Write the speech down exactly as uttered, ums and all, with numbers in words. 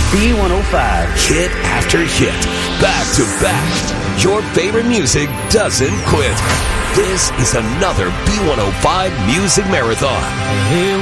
B one oh five. Hit after hit. Back to back. Your favorite music doesn't quit. This is another B one oh five Music Marathon.